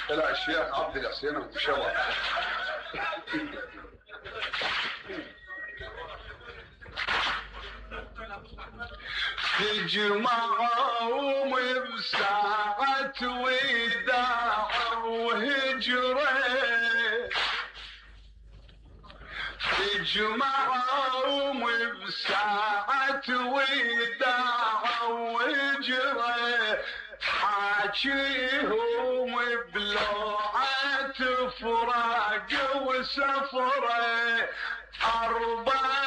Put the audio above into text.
طلع الشيخ عبد الحسين ابو شوى. تجمعهم بساعة وداع وهجرة، تجمعهم بساعة وداع وهجرة، حاجيهم بلوعة فراق وسفرة، 4